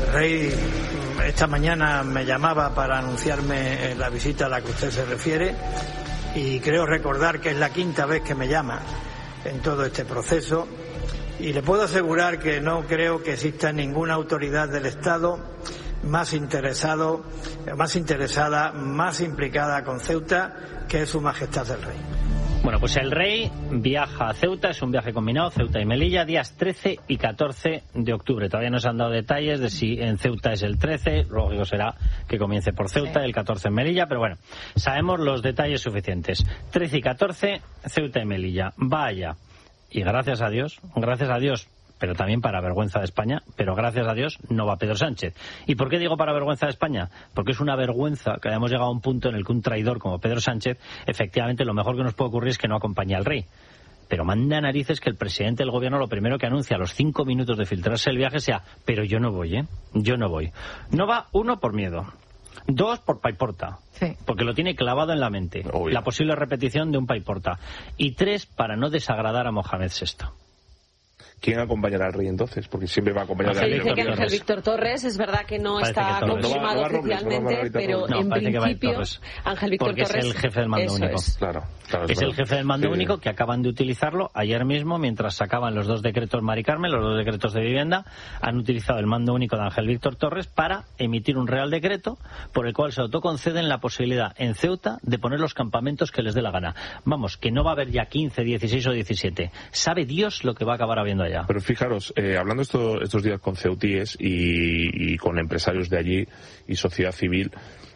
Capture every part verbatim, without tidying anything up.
rey esta mañana me llamaba para anunciarme la visita a la que usted se refiere y creo recordar que es la quinta vez que me llama en todo este proceso y le puedo asegurar que no creo que exista ninguna autoridad del Estado más interesado, más interesada, más implicada con Ceuta que Su Majestad el Rey. Bueno, pues el rey viaja a Ceuta, es un viaje combinado, Ceuta y Melilla, días trece y catorce de octubre. Todavía no se han dado detalles de si en Ceuta es el trece, lógico será que comience por Ceuta, el catorce en Melilla, pero bueno, sabemos los detalles suficientes. trece y catorce, Ceuta y Melilla. Vaya. Y gracias a Dios, gracias a Dios, pero también para vergüenza de España, pero gracias a Dios no va Pedro Sánchez. ¿Y por qué digo para vergüenza de España? Porque es una vergüenza que hayamos llegado a un punto en el que un traidor como Pedro Sánchez, efectivamente lo mejor que nos puede ocurrir es que no acompañe al rey. Pero manda narices que el presidente del gobierno lo primero que anuncia a los cinco minutos de filtrarse el viaje sea, pero yo no voy, ¿eh? Yo no voy. No va, uno, por miedo. Dos, por paiporta, sí. Porque lo tiene clavado en la mente, Obvio. La posible repetición de un paiporta. Y tres, para no desagradar a Mohamed sexto. ¿Quién acompañará al rey entonces? Porque siempre va a acompañar al rey. Se dice que Ángel Víctor Torres, es verdad que no parece está que confirmado no va, no va oficialmente, Robles, no pero no, en principio Porque Ángel Víctor Torres es el jefe del mando único. Es, claro, claro, es es el jefe del mando sí. único que acaban de utilizarlo ayer mismo mientras sacaban los dos decretos Mari Carmen, los dos decretos de vivienda, han utilizado el mando único de Ángel Víctor Torres para emitir un real decreto por el cual se autoconceden la posibilidad en Ceuta de poner los campamentos que les dé la gana. Vamos, que no va a haber ya quince, dieciséis o diecisiete. Sabe Dios lo que va a acabar habiendo allá. Pero fijaros, Eh, hablando esto, estos días con ceutíes y, y con empresarios de allí y sociedad civil,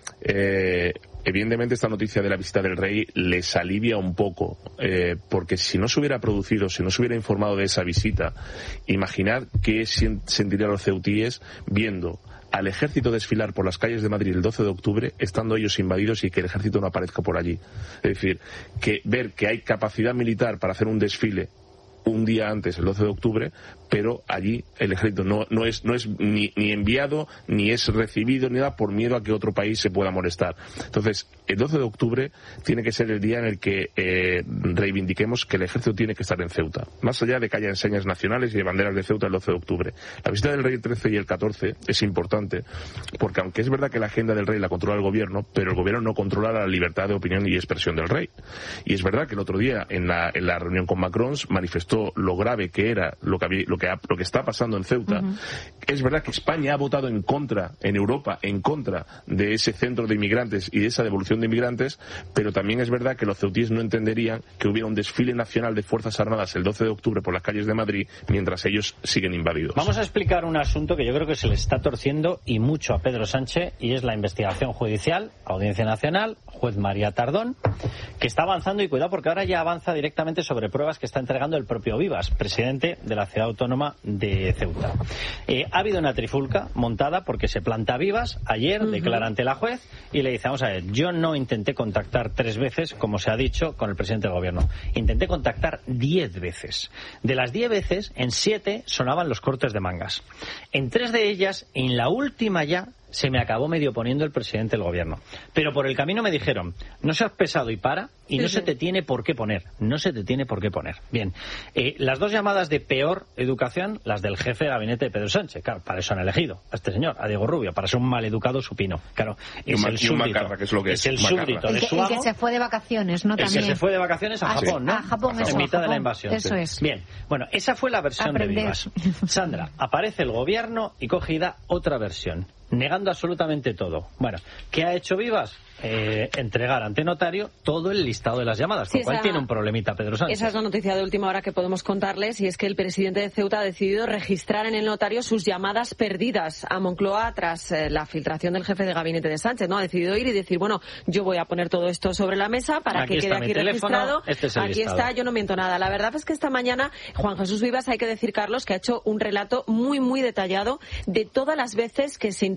eh, evidentemente esta noticia de la visita del rey les alivia un poco, eh, porque si no se hubiera producido, si no se hubiera informado de esa visita, imaginad qué sentirían los ceutíes viendo al ejército desfilar por las calles de Madrid el doce de octubre, estando ellos invadidos y que el ejército no aparezca por allí. Es decir, que ver que hay capacidad militar para hacer un desfile un día antes, el doce de octubre, pero allí el ejército no, no es, no es ni, ni enviado, ni es recibido, ni nada, por miedo a que otro país se pueda molestar. Entonces, el doce de octubre tiene que ser el día en el que eh, reivindiquemos que el ejército tiene que estar en Ceuta, más allá de que haya enseñas nacionales y de banderas de Ceuta el doce de octubre. La visita del rey el trece y el catorce es importante, porque aunque es verdad que la agenda del rey la controla el gobierno, pero el gobierno no controla la libertad de opinión y expresión del rey. Y es verdad que el otro día, en la, en la reunión con Macron, manifestó lo grave que era lo que, había, lo que, ha, lo que está pasando en Ceuta. Uh-huh. Es verdad que España ha votado en contra, en Europa, en contra de ese centro de inmigrantes y de esa devolución de inmigrantes, pero también es verdad que los ceutíes no entenderían que hubiera un desfile nacional de Fuerzas Armadas el doce de octubre por las calles de Madrid mientras ellos siguen invadidos. Vamos a explicar un asunto que yo creo que se le está torciendo y mucho a Pedro Sánchez, y es la investigación judicial, Audiencia Nacional, juez María Tardón, que está avanzando, y cuidado porque ahora ya avanza directamente sobre pruebas que está entregando el propio Vivas, presidente de la ciudad autónoma de Ceuta. Eh, ha habido una trifulca montada porque se planta Vivas, ayer uh-huh. declara ante la juez y le dice, vamos a ver, yo no intenté contactar tres veces, como se ha dicho, con el presidente del gobierno. Intenté contactar diez veces. De las diez veces, en siete sonaban los cortes de mangas. En tres de ellas, en la última ya, se me acabó medio poniendo el presidente del gobierno. Pero por el camino me dijeron, no seas pesado y para, y no sí, se sí. te tiene por qué poner. No se te tiene por qué poner. Bien, eh, las dos llamadas de peor educación, las del jefe de gabinete de Pedro Sánchez. Claro, para eso han elegido a este señor, a Diego Rubio, para ser un maleducado supino. Claro, es y el súbdito. Macarra, que es, lo que es es el súbdito de el que, su amo. El que se fue de vacaciones, ¿no? El También. que se fue de vacaciones a, a Japón, sí. ¿no? A Japón, eso, en mitad a Japón. de la invasión. Eso sí. es. Bien, bueno, esa fue la versión Aprender. de Vivas. Sandra, aparece el gobierno y coge y da otra versión, negando absolutamente todo. Bueno, ¿qué ha hecho Vivas? Eh, entregar ante notario todo el listado de las llamadas, con lo sí, cual esa, tiene un problemita Pedro Sánchez. Esa es la noticia de última hora que podemos contarles, y es que el presidente de Ceuta ha decidido registrar en el notario sus llamadas perdidas a Moncloa tras eh, la filtración del jefe de gabinete de Sánchez, ¿no? Ha decidido ir y decir, bueno, yo voy a poner todo esto sobre la mesa para aquí que quede aquí teléfono, registrado. Este es aquí listado. Está, yo no miento nada. La verdad es que esta mañana Juan Jesús Vivas, hay que decir, Carlos, que ha hecho un relato muy, muy detallado de todas las veces que se intentó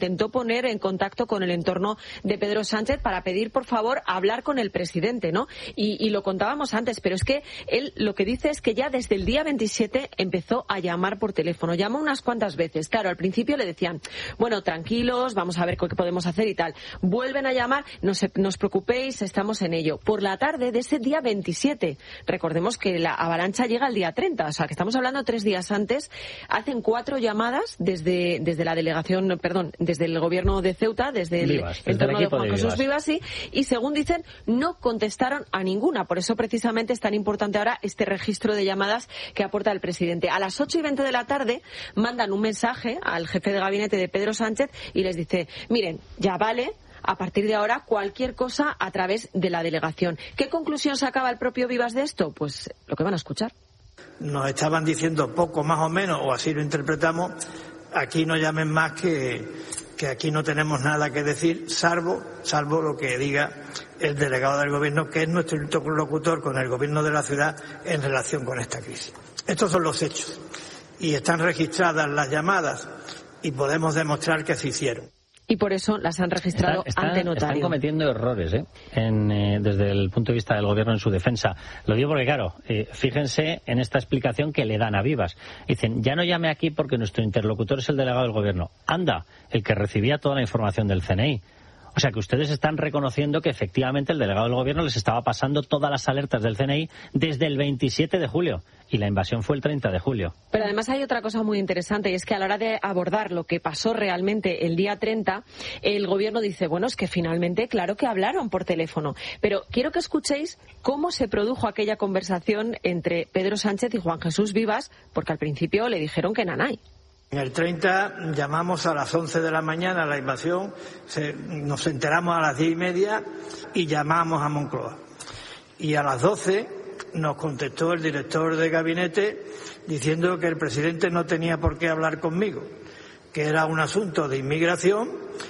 intentó poner en contacto con el entorno de Pedro Sánchez para pedir, por favor, hablar con el presidente, ¿no? Y, y lo contábamos antes, pero es que él lo que dice es que ya desde el día veintisiete empezó a llamar por teléfono. Llamó unas cuantas veces. Claro, al principio le decían, bueno, tranquilos, vamos a ver qué podemos hacer y tal. Vuelven a llamar, no, se, no os preocupéis, estamos en ello. Por la tarde de ese día veintisiete, recordemos que la avalancha llega el día treinta, o sea, que estamos hablando tres días antes, hacen cuatro llamadas desde, desde la delegación, perdón, desde el gobierno de Ceuta, desde el Vivas, desde entorno el de Juan de Jesús Vivas, Vivas, sí, y según dicen, no contestaron a ninguna. Por eso precisamente es tan importante ahora este registro de llamadas que aporta el presidente. A las ocho y veinte de la tarde mandan un mensaje al jefe de gabinete de Pedro Sánchez y les dice, miren, ya vale, a partir de ahora cualquier cosa a través de la delegación. ¿Qué conclusión sacaba el propio Vivas de esto? Pues lo que van a escuchar. Nos estaban diciendo poco más o menos, o así lo interpretamos, aquí no llamen más que, que aquí no tenemos nada que decir, salvo, salvo lo que diga el delegado del gobierno, que es nuestro interlocutor con el gobierno de la ciudad en relación con esta crisis. Estos son los hechos y están registradas las llamadas y podemos demostrar que se hicieron. Y por eso las han registrado están, están, ante notario. Están cometiendo errores ¿eh? En, eh, desde el punto de vista del gobierno en su defensa. Lo digo porque, claro, eh, fíjense en esta explicación que le dan a Vivas. Dicen, ya no llame aquí porque nuestro interlocutor es el delegado del gobierno. Anda, el que recibía toda la información del C N I. O sea que ustedes están reconociendo que efectivamente el delegado del gobierno les estaba pasando todas las alertas del C N I desde el veintisiete de julio y la invasión fue el treinta de julio. Pero además hay otra cosa muy interesante y es que a la hora de abordar lo que pasó realmente el día treinta, el gobierno dice, bueno, es que finalmente, claro que hablaron por teléfono. Pero quiero que escuchéis cómo se produjo aquella conversación entre Pedro Sánchez y Juan Jesús Vivas, porque al principio le dijeron que nanay. En el treinta llamamos a las once de la mañana a la invasión, se, nos enteramos a las diez y media y llamamos a Moncloa. Y a las doce nos contestó el director de gabinete diciendo que el presidente no tenía por qué hablar conmigo, que era un asunto de inmigración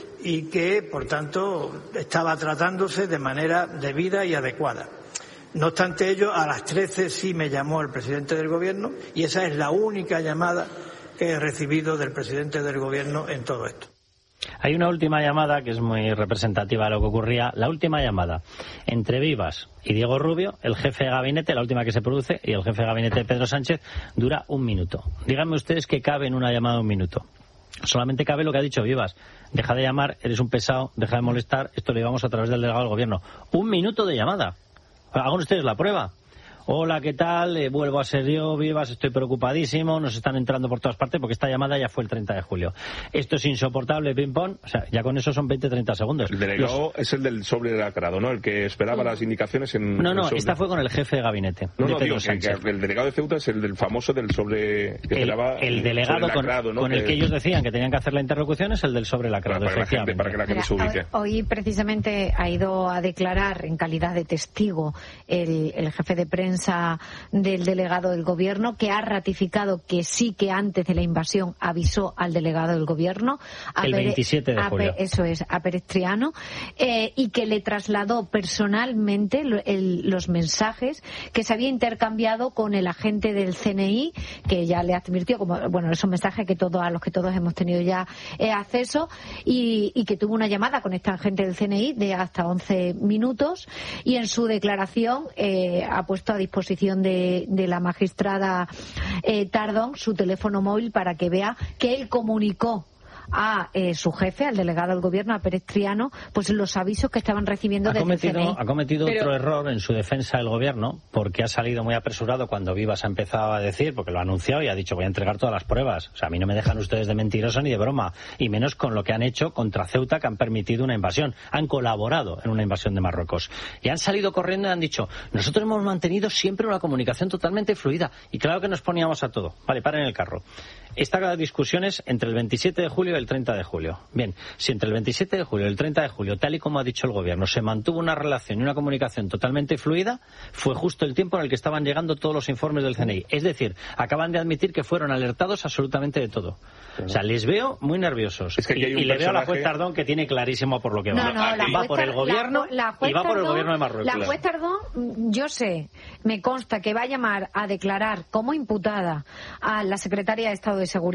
y que, por tanto, estaba tratándose de manera debida y adecuada. No obstante ello, a las trece sí me llamó el presidente del gobierno y esa es la única llamada que he recibido del presidente del gobierno en todo esto. Hay una última llamada que es muy representativa de lo que ocurría. La última llamada entre Vivas y Diego Rubio, el jefe de gabinete, la última que se produce, y el jefe de gabinete de Pedro Sánchez, dura un minuto. Díganme ustedes qué cabe en una llamada de un minuto. Solamente cabe lo que ha dicho Vivas. Deja de llamar, eres un pesado, deja de molestar, esto lo llevamos a través del delegado del gobierno. Un minuto de llamada. Hagan ustedes la prueba. Hola, ¿qué tal? Eh, vuelvo a ser yo, Vivas, estoy preocupadísimo, nos están entrando por todas partes porque esta llamada ya fue el treinta de julio. Esto es insoportable, ping-pong, o sea, ya con eso son veinte a treinta segundos. El delegado Los... es el del sobre lacrado, ¿no? El que esperaba las indicaciones en... No, no, sobre... esta fue con el jefe de gabinete. No, de no, Pedro digo, que, que el delegado de Ceuta es el del famoso del sobre... Que el, esperaba el delegado lacrado, con, ¿no? con que... el que ellos decían que tenían que hacer la interlocución es el del sobre lacrado, para, para efectivamente. La gente, para que la gente Mira, se ubique. Hoy precisamente ha ido a declarar en calidad de testigo el, el jefe de prensa del delegado del gobierno, que ha ratificado que sí que antes de la invasión avisó al delegado del gobierno, a el Pere, veintisiete de a julio. Pe, eso es, a Perestriano, eh, y que le trasladó personalmente el, el, los mensajes que se había intercambiado con el agente del C N I, que ya le advirtió, como bueno, esos mensajes que todos a los que todos hemos tenido ya eh, acceso, y, y que tuvo una llamada con este agente del C N I de hasta once minutos, y en su declaración eh, ha puesto a disposición de, de la magistrada eh, Tardón su teléfono móvil para que vea que él comunicó a eh, su jefe, al delegado del gobierno, a Perestriano, pues los avisos que estaban recibiendo desde el C N I. Ha cometido Pero... otro error en su defensa el gobierno, porque ha salido muy apresurado cuando Vivas ha empezado a decir, porque lo ha anunciado y ha dicho voy a entregar todas las pruebas. O sea, a mí no me dejan ustedes de mentiroso ni de broma, y menos con lo que han hecho contra Ceuta, que han permitido una invasión. Han colaborado en una invasión de Marruecos. Y han salido corriendo y han dicho, nosotros hemos mantenido siempre una comunicación totalmente fluida. Y claro que nos poníamos a todo. Vale, paren el carro. Esta discusión es entre el veintisiete de julio y el treinta de julio. Bien, si entre el veintisiete de julio y el treinta de julio, tal y como ha dicho el gobierno, se mantuvo una relación y una comunicación totalmente fluida, fue justo el tiempo en el que estaban llegando todos los informes del C N I. Es decir, acaban de admitir que fueron alertados absolutamente de todo. Claro. O sea, les veo muy nerviosos. Es que y, y le veo a la juez Tardón que tiene clarísimo por lo que va. No, no, la va por el gobierno la, la y va Tardón, por el gobierno de Marruecos. La juez Tardón, yo sé, me consta que va a llamar a declarar como imputada a la secretaria de Estado de Seguridad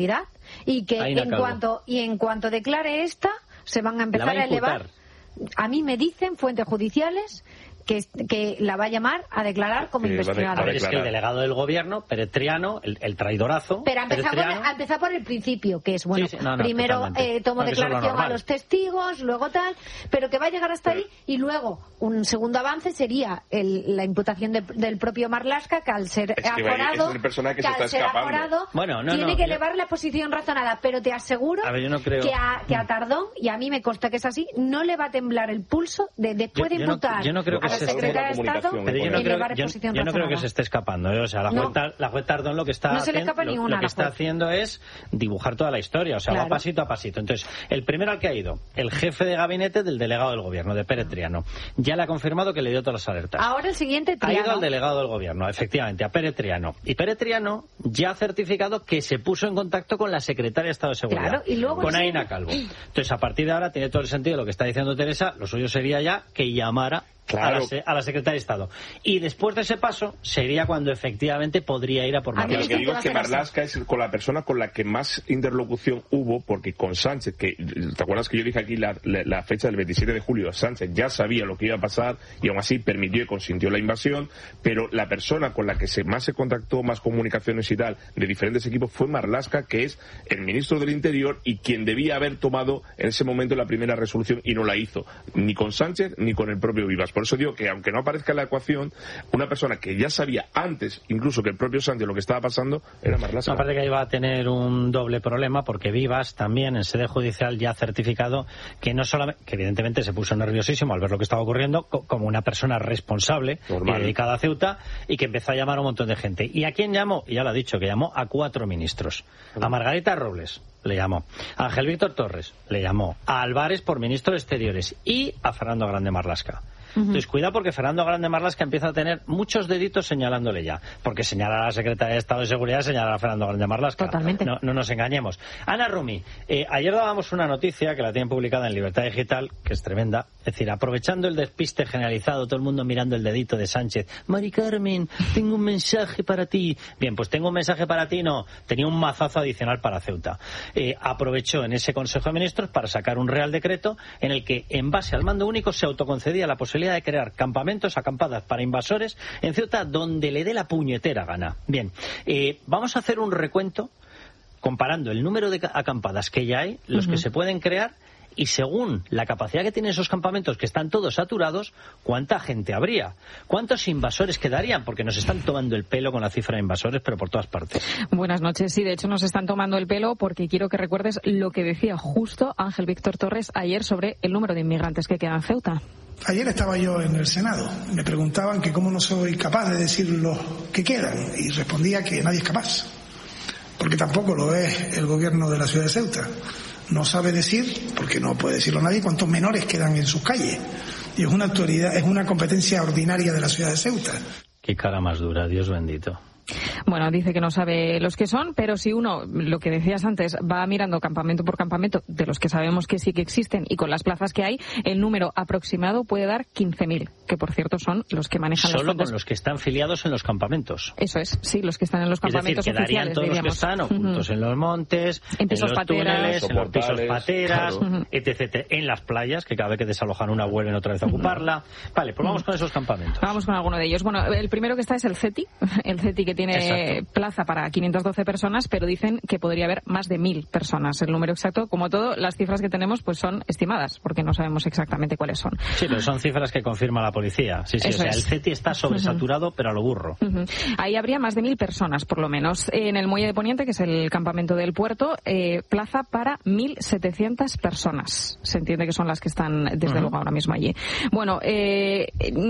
y que en cuanto y en cuanto declare esta se van a empezar a, a elevar. A mí me dicen fuentes judiciales que, que la va a llamar a declarar como eh, investigada. A ver, es que el delegado del gobierno, Peretriano, el, el traidorazo... Pero a empezar, por, a empezar por el principio, que es, bueno, sí, sí, no, no, primero eh, tomo no, declaración a los testigos, luego tal, pero que va a llegar hasta pero... ahí, y luego un segundo avance sería el, la imputación de, del propio Marlaska, que al ser es que aforado, es el personaje que, que se al está ser escapando. aforado, bueno, no, tiene no, que yo... elevar la posición razonada, pero te aseguro a ver, yo no creo... que, a, que a Tardón, y a mí me consta que es así, no le va a temblar el pulso de después yo, de imputar yo no, yo no creo que a la secretaria de Estado. Pero yo no, creo, yo, yo no creo que se esté escapando, ¿eh? O sea, la juez, no. la juez Tardón lo que está, no se le escapa haciendo, ninguna, lo que está haciendo es dibujar toda la historia, o sea, claro. va pasito a pasito. Entonces, el primero al que ha ido, el jefe de gabinete del delegado del gobierno, de Peretriano, ya le ha confirmado que le dio todas las alertas. Ahora el siguiente, Triano. Ha ido al delegado del gobierno, efectivamente, a Peretriano. Y Peretriano ya ha certificado que se puso en contacto con la secretaria de Estado de Seguridad, claro, y luego con Aina Calvo. Entonces, a partir de ahora, tiene todo el sentido lo que está diciendo Teresa, lo suyo sería ya que llamara Claro. A, la, a la secretaria de Estado. Y después de ese paso sería cuando efectivamente podría ir a por Marlaska. Lo que digo es que Marlaska es con la persona con la que más interlocución hubo, porque con Sánchez, que ¿te acuerdas que yo dije aquí la, la, la fecha del veintisiete de julio? Sánchez ya sabía lo que iba a pasar y aún así permitió y consintió la invasión, pero la persona con la que se, más se contactó, más comunicaciones y tal, de diferentes equipos, fue Marlaska, que es el ministro del Interior y quien debía haber tomado en ese momento la primera resolución y no la hizo, ni con Sánchez ni con el propio Vivas. Por eso digo que, aunque no aparezca en la ecuación, una persona que ya sabía antes, incluso que el propio Sánchez, lo que estaba pasando, era Marlaska. Aparte que iba a tener un doble problema, porque Vivas también en sede judicial ya ha certificado que no solamente, que evidentemente se puso nerviosísimo al ver lo que estaba ocurriendo, co- como una persona responsable Normal. y dedicada a Ceuta, y que empezó a llamar a un montón de gente. ¿Y a quién llamó? Ya lo ha dicho, que llamó a cuatro ministros. A Margarita Robles le llamó, a Ángel Víctor Torres le llamó, a Álvarez por ministro de Exteriores y a Fernando Grande Marlaska. Uh-huh. Entonces, cuidado, porque Fernando Grande Marlaska empieza a tener muchos deditos señalándole ya. Porque señalar a la secretaria de Estado de Seguridad, señalar a Fernando Grande Marlaska. Totalmente. No, no nos engañemos. Ana Rumi, eh, ayer dábamos una noticia que la tienen publicada en Libertad Digital, que es tremenda. Es decir, aprovechando el despiste generalizado, todo el mundo mirando el dedito de Sánchez. Mari Carmen, tengo un mensaje para ti. Bien, pues tengo un mensaje para ti, no. Tenía un mazazo adicional para Ceuta. Eh, aprovechó en ese Consejo de Ministros para sacar un Real Decreto en el que, en base al mando único, se autoconcedía la posibilidad de crear campamentos, acampadas para invasores en Ceuta donde le dé la puñetera gana. Bien, eh, vamos a hacer un recuento comparando el número de acampadas que ya hay, los uh-huh. que se pueden crear, y según la capacidad que tienen esos campamentos, que están todos saturados, ¿cuánta gente habría? ¿Cuántos invasores quedarían? Porque nos están tomando el pelo con la cifra de invasores, pero por todas partes. Buenas noches. Sí, de hecho nos están tomando el pelo porque quiero que recuerdes lo que decía justo Ángel Víctor Torres ayer sobre el número de inmigrantes que quedan en Ceuta. Ayer estaba yo en el Senado. Me preguntaban que cómo no soy capaz de decir los que quedan y respondía que nadie es capaz. Porque tampoco lo es el gobierno de la ciudad de Ceuta. No sabe decir, porque no puede decirlo nadie, cuántos menores quedan en sus calles. Y es una autoridad, es una competencia ordinaria de la ciudad de Ceuta. Qué cara más dura, Dios bendito. Bueno, dice que no sabe los que son, pero si uno, lo que decías antes, va mirando campamento por campamento, de los que sabemos que sí que existen y con las plazas que hay, el número aproximado puede dar quince mil, que por cierto son los que manejan Solo los fondos. Con los que están filiados en los campamentos. Eso es, sí, los que están en los campamentos es decir, quedarían oficiales, todos diríamos. los que están ocultos uh-huh. en los montes, en, pisos en los pateras, túneles, en los pisos pateras, claro. uh-huh. etcétera, en las playas, que cada vez que desalojan una vuelven otra vez a ocuparla. Uh-huh. Vale, pues vamos uh-huh. con esos campamentos. Vamos con alguno de ellos. Bueno, el primero que está es el CETI, el CETI que tiene Exacto. plaza para quinientas doce personas, pero dicen que podría haber más de mil personas. El número exacto, como todo, las cifras que tenemos pues son estimadas, porque no sabemos exactamente cuáles son. Sí, pero son cifras que confirma la policía. Sí, sí, Eso o sea, es. El CETI está sobresaturado, uh-huh. pero a lo burro. Uh-huh. Ahí habría más de mil personas, por lo menos. En el Muelle de Poniente, que es el campamento del puerto, eh, plaza para mil setecientas personas. Se entiende que son las que están, desde uh-huh. luego, ahora mismo allí. Bueno, eh,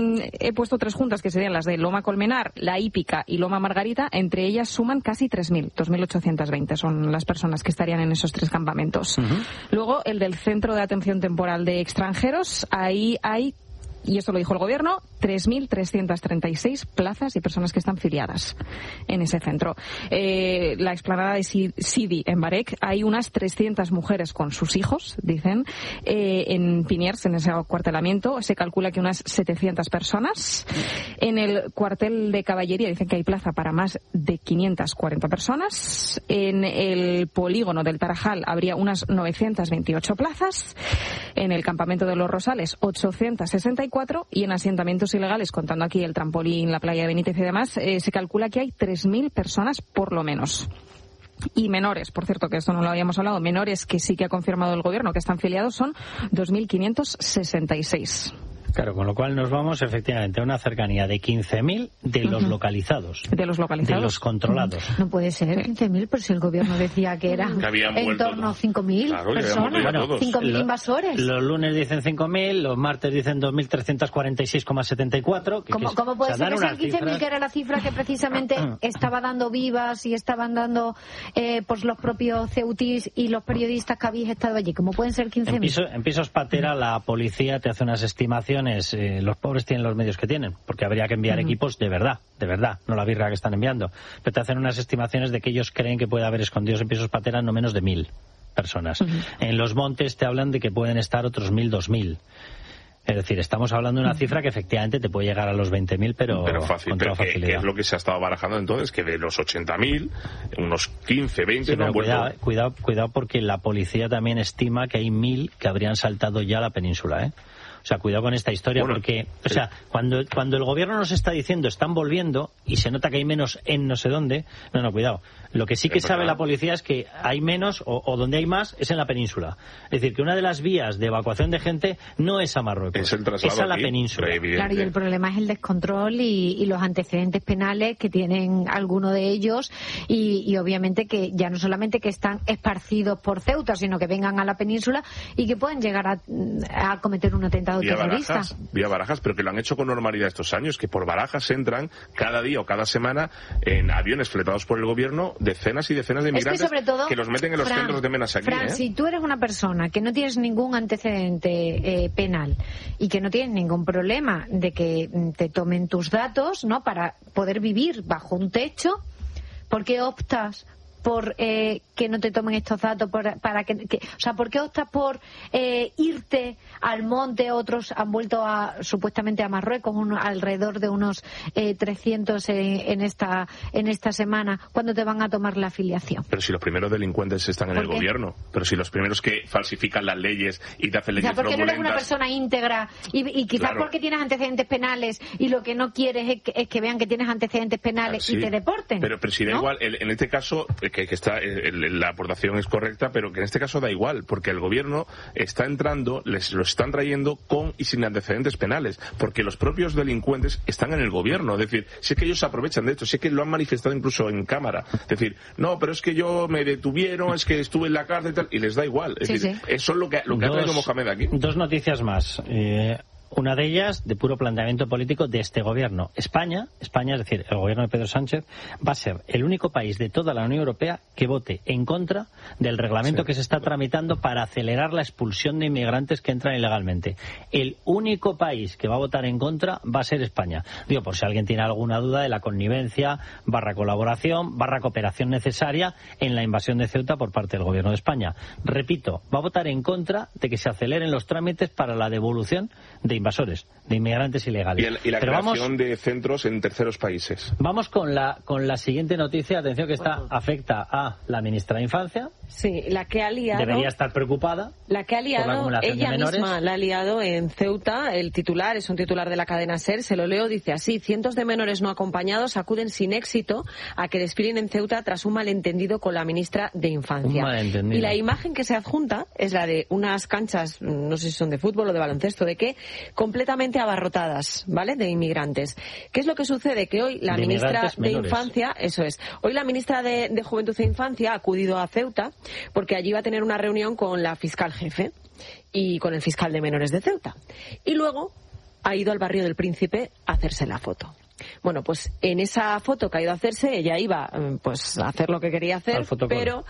he puesto tres juntas, que serían las de Loma Colmenar, La Hípica y Loma Margarita. Entre ellas suman casi tres mil, dos mil ochocientas veinte son las personas que estarían en esos tres campamentos. Uh-huh. Luego, el del Centro de Atención Temporal de Extranjeros, ahí hay y esto lo dijo el gobierno, tres mil trescientas treinta y seis plazas y personas que están filiadas en ese centro. Eh, la explanada de Sidi en Barec, hay unas trescientas mujeres con sus hijos, dicen. Eh, en Piniers, en ese acuartelamiento, se calcula que unas setecientas personas. En el cuartel de caballería dicen que hay plaza para más de quinientas cuarenta personas. En el polígono del Tarajal habría unas novecientas veintiocho plazas. En el campamento de los Rosales, ochocientas sesenta y cuatro. Y en asentamientos ilegales, contando aquí el trampolín, la playa de Benítez y demás, eh, se calcula que hay tres mil personas por lo menos. Y menores, por cierto, que esto no lo habíamos hablado, menores que sí que ha confirmado el gobierno que están filiados son dos mil quinientos sesenta y seis. Claro, con lo cual nos vamos efectivamente a una cercanía de quince mil de los uh-huh. localizados. De los localizados. De los controlados. No puede ser quince mil, pero si el gobierno decía que eran que en torno a cinco mil claro, personas, bueno, cinco mil invasores. Los lunes dicen cinco mil, los martes dicen dos mil trescientos cuarenta y seis coma setenta y cuatro. ¿Cómo, que, ¿cómo puede o sea, ser que sean quince mil, que era la cifra que precisamente estaba dando Vivas y estaban dando eh, pues los propios ceutíes y los periodistas que habéis estado allí? ¿Cómo pueden ser quince mil? En, piso, en Pisos Patera la policía te hace unas estimaciones. Eh, los pobres tienen los medios que tienen, porque habría que enviar uh-huh. equipos de verdad, de verdad, no la birra que están enviando. Pero te hacen unas estimaciones de que ellos creen que puede haber escondidos en Pisos Patera no menos de mil personas. Uh-huh. En Los Montes te hablan de que pueden estar otros mil, dos mil. Es decir, estamos hablando de una cifra que efectivamente te puede llegar a los veinte mil, pero, pero fácil, con pero toda que, facilidad. que es lo que se ha estado barajando entonces, que de los ochenta mil, unos quince, veinte sí, no han vuelto. Cuidado, cuidado, cuidado, porque la policía también estima que hay mil que habrían saltado ya la península, ¿eh? O sea, cuidado con esta historia, bueno, porque, o sea, cuando, cuando el gobierno nos está diciendo están volviendo y se nota que hay menos en no sé dónde, no, no, cuidado. Lo que sí que sabe la policía es que hay menos, o, o donde hay más, es en la península. Es decir, que una de las vías de evacuación de gente no es a Marruecos, es, el traslado es a la aquí, península. Claro, y el problema es el descontrol y, y los antecedentes penales que tienen algunos de ellos y, y obviamente que ya no solamente que están esparcidos por Ceuta, sino que vengan a la península y que pueden llegar a, a cometer un atentado vía terrorista. Barajas, vía Barajas, pero que lo han hecho con normalidad estos años, que por Barajas entran cada día o cada semana en aviones fletados por el gobierno decenas y decenas de inmigrantes es que, sobre todo, que los meten en los Fran, centros de menas aquí. Fran, ¿eh? si tú eres una persona que no tienes ningún antecedente eh, penal y que no tienes ningún problema de que te tomen tus datos, ¿no?, para poder vivir bajo un techo, ¿por qué optas por eh, que no te tomen estos datos por, para que, que o sea, ¿por qué optas por eh, irte al monte? Otros han vuelto a supuestamente a Marruecos, uno, alrededor de unos eh, trescientos en, en esta en esta semana, cuando te van a tomar la afiliación. Pero si los primeros delincuentes están en el qué? gobierno, pero si los primeros que falsifican las leyes y te hacen leyes o sea, porque fraudulentas... no eres una persona íntegra y, y quizás claro. porque tienes antecedentes penales y lo que no quieres es que, es que vean que tienes antecedentes penales sí, y te deporten. Pero, pero si da ¿no? igual, en este caso... Que, que está el, la aportación es correcta, pero que en este caso da igual, porque el gobierno está entrando, les lo están trayendo con y sin antecedentes penales, porque los propios delincuentes están en el gobierno. Es decir, si es que ellos se aprovechan de esto, si es que lo han manifestado incluso en cámara. Es decir, no, pero es que yo me detuvieron, es que estuve en la cárcel y tal, y les da igual. Es sí, decir, sí. eso es lo que, lo que dos, ha traído Mohamed aquí. Dos noticias más. Eh... Una de ellas, de puro planteamiento político de este gobierno. España, España, es decir, el gobierno de Pedro Sánchez, va a ser el único país de toda la Unión Europea que vote en contra del reglamento sí. que se está tramitando para acelerar la expulsión de inmigrantes que entran ilegalmente. El único país que va a votar en contra va a ser España. Digo, por si alguien tiene alguna duda de la connivencia, barra colaboración, barra cooperación necesaria en la invasión de Ceuta por parte del gobierno de España. Repito, va a votar en contra de que se aceleren los trámites para la devolución de invasores, de inmigrantes ilegales. Y, el, y la Pero creación vamos, de centros en terceros países. Vamos con la con la siguiente noticia. Atención, que esta afecta a la ministra de Infancia. Sí, la que ha liado... Debería estar preocupada. La que ha liado, la ella misma la ha liado en Ceuta. El titular es un titular de la cadena SER, se lo leo, dice así: cientos de menores no acompañados acuden sin éxito a que desfilen en Ceuta tras un malentendido con la ministra de Infancia. Un malentendido. Y la imagen que se adjunta es la de unas canchas, no sé si son de fútbol o de baloncesto, de qué, completamente abarrotadas, ¿vale?, de inmigrantes. ¿Qué es lo que sucede? Que hoy la de ministra de menores. Infancia, eso es, hoy la ministra de, de Juventud e Infancia ha acudido a Ceuta porque allí va a tener una reunión con la fiscal jefe y con el fiscal de menores de Ceuta. Y luego ha ido al barrio del Príncipe a hacerse la foto. Bueno, pues en esa foto que ha ido a hacerse, ella iba pues a hacer lo que quería hacer, pero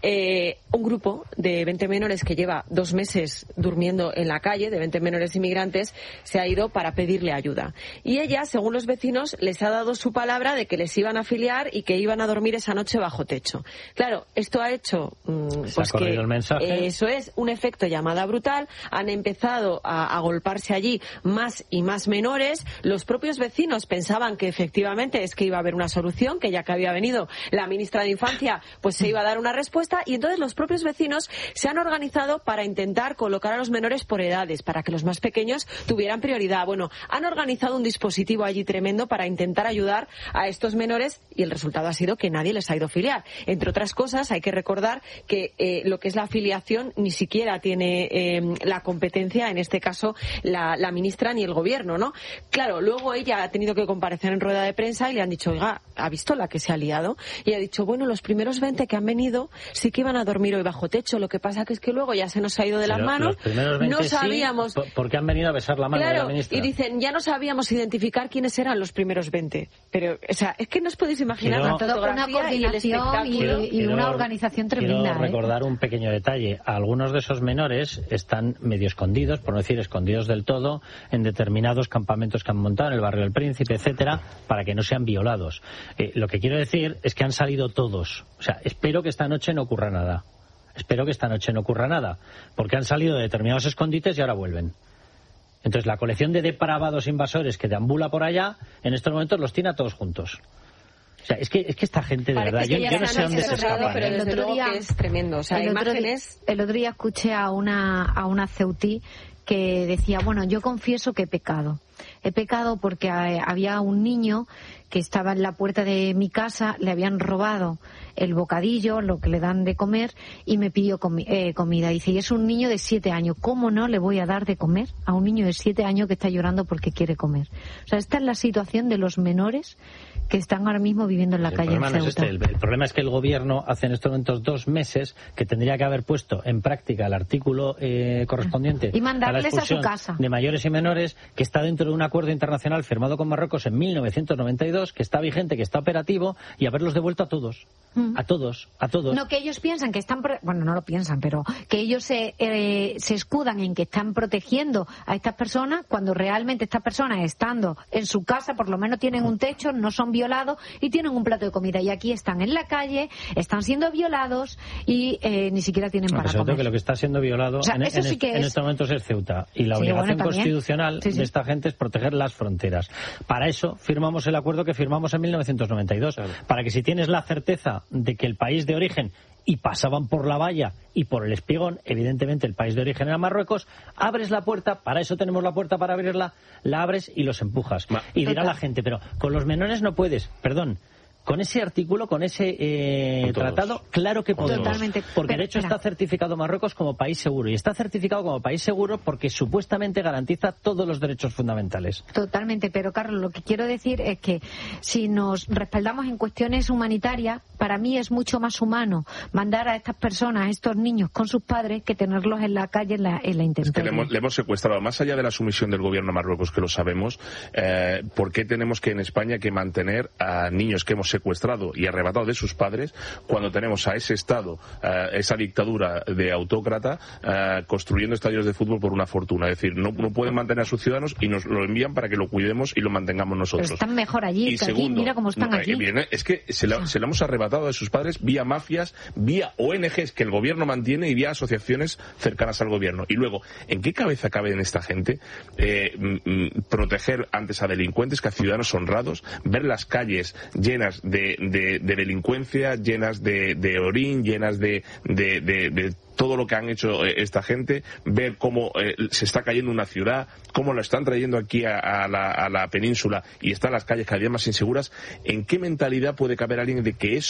eh, un grupo de veinte menores que lleva dos meses durmiendo en la calle, de veinte menores inmigrantes, se ha ido para pedirle ayuda. Y ella, según los vecinos, les ha dado su palabra de que les iban a afiliar y que iban a dormir esa noche bajo techo. Claro, esto ha hecho mmm, pues que el mensaje. Eh, eso es un efecto llamada brutal. Han empezado a agolparse allí más y más menores. Los propios vecinos pensaban que efectivamente es que iba a haber una solución, que ya que había venido la ministra de Infancia, pues se iba a dar una respuesta, y entonces los propios vecinos se han organizado para intentar colocar a los menores por edades, para que los más pequeños tuvieran prioridad. Bueno, han organizado un dispositivo allí tremendo para intentar ayudar a estos menores, y el resultado ha sido que nadie les ha ido a afiliar. Entre otras cosas, hay que recordar que eh, lo que es la afiliación ni siquiera tiene eh, la competencia, en este caso, la, la ministra ni el gobierno, ¿no? Claro, luego ella ha tenido que comparecer en rueda de prensa y le han dicho, oiga, ¿ha visto la que se ha liado? Y ha dicho, bueno, los primeros veinte que han venido sí que iban a dormir hoy bajo techo, lo que pasa que es que luego ya se nos ha ido de las Pero manos, no sabíamos... Sí, porque han venido a besar la mano claro, de la ministra. Y dicen, ya no sabíamos identificar quiénes eran los primeros veinte. Pero, o sea, es que no os podéis imaginar Quiero, la fotografía una coordinación y, y, y, y quiero, una organización tremenda. Quiero recordar ¿eh? un pequeño detalle. Algunos de esos menores están medio escondidos, por no decir escondidos del todo, en determinados campamentos que han montado en el barrio del Príncipe, etcétera, para que no sean violados. Eh, lo que quiero decir es que han salido todos. O sea, espero que esta noche no ocurra nada. Espero que esta noche no ocurra nada, porque han salido de determinados escondites y ahora vuelven. Entonces, la colección de depravados invasores que deambula por allá, en estos momentos los tiene a todos juntos. O sea, es que, es que esta gente, de Parece verdad, que yo, yo no sé dónde se escapan. Pero ¿eh? desde luego día, que es tremendo. O sea, el, otro imágenes... día, el otro día escuché a una, a una ceutí que decía, bueno, yo confieso que he pecado. He pecado porque había un niño que estaba en la puerta de mi casa, le habían robado el bocadillo, lo que le dan de comer, y me pidió comi eh, comida. Dice, y es un niño de siete años, ¿cómo no le voy a dar de comer a un niño de siete años que está llorando porque quiere comer? O sea, esta es la situación de los menores que están ahora mismo viviendo en la el calle en problema no es Ceuta. este. el, el problema es que el gobierno hace en estos momentos dos meses que tendría que haber puesto en práctica el artículo eh, correspondiente y mandarles a la expulsión a su casa de mayores y menores, que está dentro de un acuerdo internacional firmado con Marruecos en mil novecientos noventa y dos, que está vigente, que está operativo, y haberlos devuelto a todos. Mm. A todos, a todos. No, que ellos piensan que están... Bueno, no lo piensan, pero que ellos se, eh, se escudan en que están protegiendo a estas personas, cuando realmente estas personas, estando en su casa, por lo menos tienen un techo, no son violados y tienen un plato de comida. Y aquí están en la calle, están siendo violados y eh, ni siquiera tienen para comer. comer. Que lo que está siendo violado, o sea, en, en, sí que en es... estos momentos es Ceuta. Y la sí, obligación bueno, constitucional sí, sí. de esta gente es proteger las fronteras. Para eso firmamos el acuerdo que firmamos en mil novecientos noventa y dos. Claro. Para que, si tienes la certeza de que el país de origen, y pasaban por la valla y por el espigón, evidentemente el país de origen era Marruecos, abres la puerta, para eso tenemos la puerta para abrirla, la abres y los empujas. Ma y dirá la gente, pero con los menores no puedes, perdón. Con ese artículo, con ese eh, con tratado, claro que podemos. Totalmente. Porque pero, de hecho mira. está certificado Marruecos como país seguro. Y está certificado como país seguro porque supuestamente garantiza todos los derechos fundamentales. Totalmente. Pero, Carlos, lo que quiero decir es que si nos respaldamos en cuestiones humanitarias, para mí es mucho más humano mandar a estas personas, a estos niños con sus padres, que tenerlos en la calle, en la, en la intemperie. Es que le hemos, le hemos secuestrado. Más allá de la sumisión del gobierno de Marruecos, que lo sabemos, eh, ¿por qué tenemos que en España que mantener a niños que hemos secuestrado y arrebatado de sus padres cuando tenemos a ese Estado, uh, esa dictadura de autócrata uh, construyendo estadios de fútbol por una fortuna? Es decir, no, no pueden mantener a sus ciudadanos y nos lo envían para que lo cuidemos y lo mantengamos nosotros. Pero están mejor allí y que segundo, aquí, mira cómo están aquí. Viene, es que se lo, se lo hemos arrebatado de sus padres vía mafias, vía O N Ges que el gobierno mantiene y vía asociaciones cercanas al gobierno. Y luego, ¿en qué cabeza cabe en esta gente eh, mm, proteger antes a delincuentes que a ciudadanos honrados, ver las calles llenas de De, de delincuencia, llenas de, de orín, llenas de, de, de, de todo lo que han hecho eh, esta gente, ver cómo eh, se está cayendo una ciudad, cómo lo están trayendo aquí a, a, la, a la península y están las calles cada día más inseguras? ¿En qué mentalidad puede caber alguien de que eso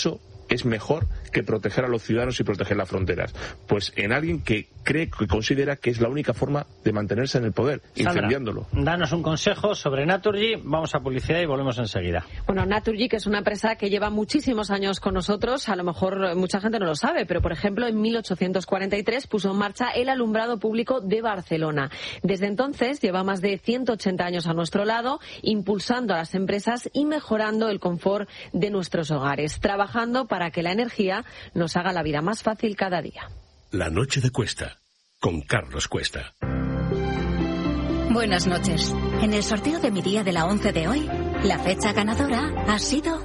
es mejor que proteger a los ciudadanos y proteger las fronteras? Pues en alguien que cree, que considera que es la única forma de mantenerse en el poder, Sandra, incendiándolo. Danos un consejo sobre Naturgy, vamos a publicidad y volvemos enseguida. Bueno, Naturgy, que es una empresa que lleva muchísimos años con nosotros, a lo mejor mucha gente no lo sabe, pero por ejemplo en mil ochocientos cuarenta y tres puso en marcha el alumbrado público de Barcelona. Desde entonces lleva más de ciento ochenta años a nuestro lado, impulsando a las empresas y mejorando el confort de nuestros hogares, trabajando para que la energía nos haga la vida más fácil cada día. La noche de Cuesta, con Carlos Cuesta. Buenas noches. En el sorteo de mi día de la once de hoy, la fecha ganadora ha sido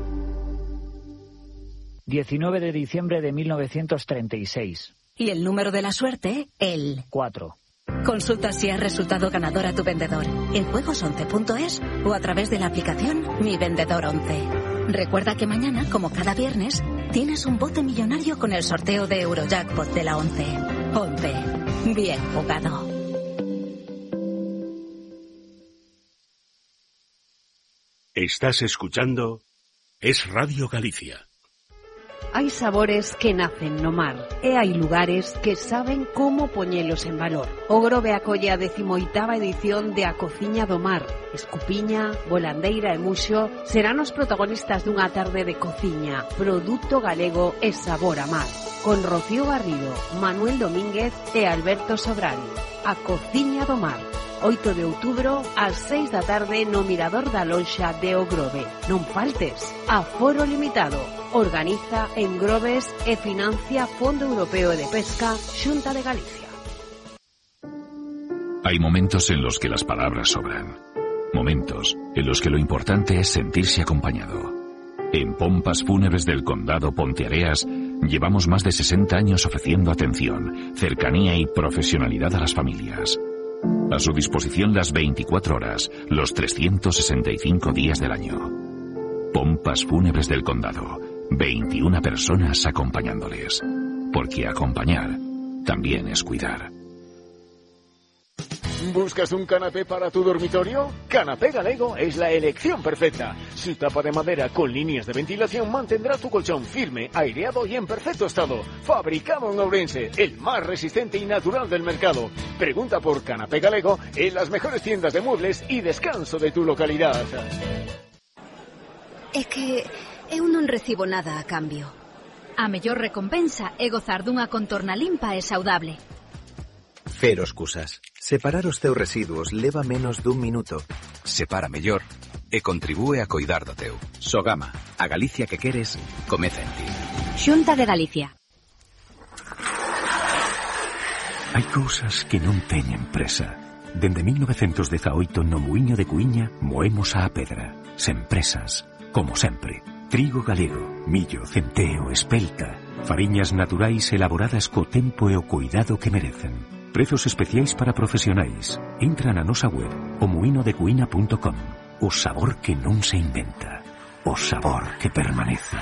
diecinueve de diciembre de mil novecientos treinta y seis. Y el número de la suerte, el cuatro. Consulta si has resultado ganador a tu vendedor en juegos once punto es o a través de la aplicación Mi Vendedor once. Recuerda que mañana, como cada viernes, tienes un bote millonario con el sorteo de Eurojackpot de la once. once. Bien jugado. Estás escuchando Es Radio Galicia. Hai sabores que nacen no mar e hai lugares que saben como poñelos en valor. O Grove acolle a decimoitava edición de A Cociña do Mar. Escupiña, volandeira e muxo serán os protagonistas dunha tarde de cociña, produto galego e sabor a mar. Con Rocío Garrido, Manuel Domínguez e Alberto Sobral. A Cociña do Mar. oito de outubro, ás seis da tarde no Mirador da Lonxa de O Grove. Non faltes. Aforo limitado. Organiza en Groves e financia Fondo Europeo de Pesca, Xunta de Galicia. Hay momentos en los que las palabras sobran. Momentos en los que lo importante es sentirse acompañado. En Pompas Fúnebres del Condado Ponteareas llevamos más de sesenta años ofreciendo atención, cercanía y profesionalidad a las familias. A su disposición las veinticuatro horas, los trescientos sesenta y cinco días del año. Pompas Fúnebres del Condado. veintiuna personas acompañándoles. Porque acompañar también es cuidar. ¿Buscas un canapé para tu dormitorio? Canapé Galego es la elección perfecta. Su tapa de madera con líneas de ventilación mantendrá tu colchón firme, aireado y en perfecto estado. Fabricado en Ourense, el más resistente y natural del mercado. Pregunta por Canapé Galego en las mejores tiendas de muebles y descanso de tu localidad. É que eu non recibo nada a cambio. A mellor recompensa é gozar dunha contorna limpa e saudable. Cero excusas. Separar os teus residuos leva menos dun minuto. Separa mellor e contribúe a coidar do teu. Sogama, a Galicia que queres, comeza en ti. Xunta de Galicia. Hai cousas que non teñen presa. Dende mil novecentos dezaoito no Muiño de Cuíña moemos a pedra. Sen presas, como sempre. Trigo galego, millo, centeo, espelta. Fariñas naturais elaboradas co tempo e o cuidado que merecen. Prezos especiais para profesionais. Entra na nosa web o muino de cuína punto com. O sabor que non se inventa. O sabor que permanece.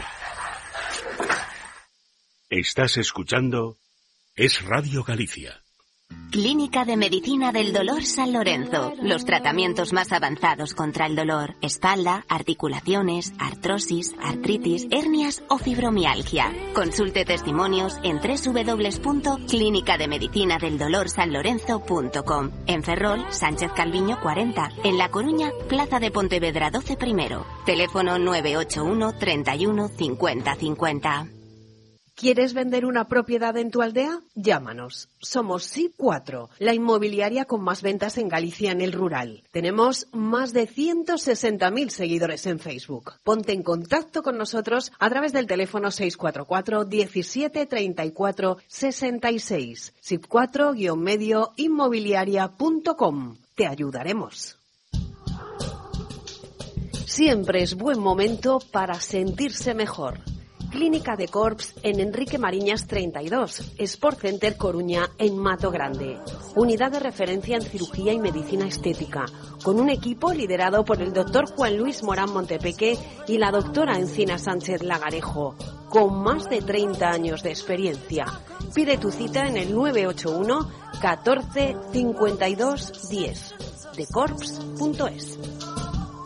Estás escuchando Es Radio Galicia. Clínica de Medicina del Dolor San Lorenzo. Los tratamientos más avanzados contra el dolor. Espalda, articulaciones, artrosis, artritis, hernias o fibromialgia. Consulte testimonios en doble u doble u doble u punto clínica de medicina del dolor san lorenzo punto com. En Ferrol, Sánchez Calviño cuarenta. En La Coruña, Plaza de Pontevedra doce primero. Teléfono nueve ocho uno, treinta y uno, cincuenta cincuenta. ¿Quieres vender una propiedad en tu aldea? Llámanos. Somos S I P cuatro, la inmobiliaria con más ventas en Galicia en el rural. Tenemos más de ciento sesenta mil seguidores en Facebook. Ponte en contacto con nosotros a través del teléfono seis cuatro cuatro, diecisiete, treinta y cuatro, sesenta y seis. S I P cuatro guión medio inmobiliaria punto com. Te ayudaremos. Siempre es buen momento para sentirse mejor. Clínica de Corps en Enrique Mariñas treinta y dos, Sport Center Coruña en Mato Grande. Unidad de referencia en cirugía y medicina estética, con un equipo liderado por el doctor Juan Luis Morán Montepeque y la doctora Encina Sánchez Lagarejo, con más de treinta años de experiencia. Pide tu cita en el nueve ocho uno, catorce, cincuenta y dos, diez, de corps punto es.